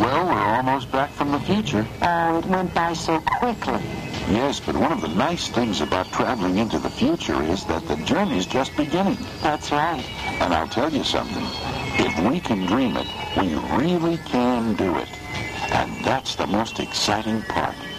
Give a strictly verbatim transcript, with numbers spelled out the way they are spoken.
Well, we're almost back from the future. Oh, it went by so quickly. Yes, but one of the nice things about traveling into the future is that the journey's just beginning. That's right. And I'll tell you something. If we can dream it, we really can do it. And that's the most exciting part.